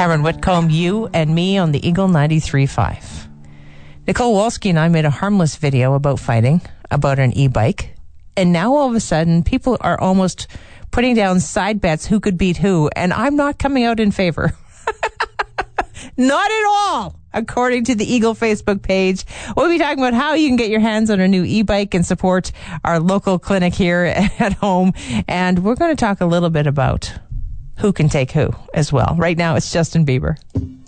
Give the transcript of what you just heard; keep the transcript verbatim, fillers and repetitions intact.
Cameron Whitcomb, you and me on the Eagle ninety-three point five. Nicole Wolski and I made a harmless video about fighting, about an e-bike. And now all of a sudden, people are almost putting down side bets who could beat who. And I'm not coming out in favor. Not at all, according to the Eagle Facebook page. We'll be talking about how you can get your hands on a new e-bike and support our local clinic here at home. And we're going to talk a little bit about who can take who as well. Right now, it's Justin Bieber.